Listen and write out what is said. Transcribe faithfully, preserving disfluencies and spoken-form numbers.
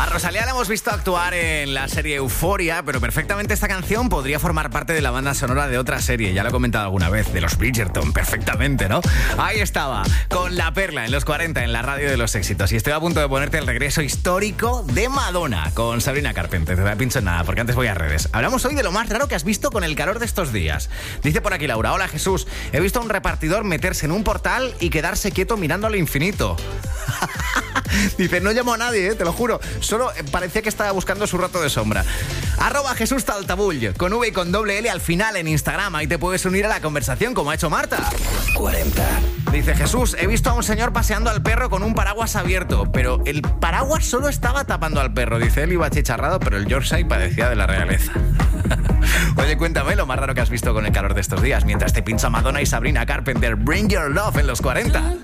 A Rosalía la hemos visto actuar en la serie Euphoria, pero perfectamente esta canción podría formar parte de la banda sonora de otra serie, ya lo he comentado alguna vez, de los Bridgerton, perfectamente, ¿no? Ahí estaba, con La Perla en los cuarenta, en la radio de los éxitos. Y estoy a punto de ponerte el regreso histórico de Madonna con Sabrina Carpenter. Te la pincho en nada, porque antes voy a redes. Hablamos hoy de lo más raro que has visto con el calor de estos días. Dice por aquí Laura: hola Jesús, he visto a un repartidor meterse en un portal y quedarse quieto mirando al infinito. Dice, no llamo a nadie, ¿eh? Te lo juro. Solo parecía que estaba buscando su rato de sombra. Arroba Jesús Taltabull, con V y con doble L al final en Instagram. Ahí te puedes unir a la conversación, como ha hecho Marta. cuarenta. Dice Jesús, he visto a un señor paseando al perro con un paraguas abierto, pero el paraguas solo estaba tapando al perro. Dice, él iba achicharrado, pero el Yorkshire parecía de la realeza. Oye, cuéntame lo más raro que has visto con el calor de estos días, mientras te pincha Madonna y Sabrina Carpenter. Bring Your Love en los cuarenta.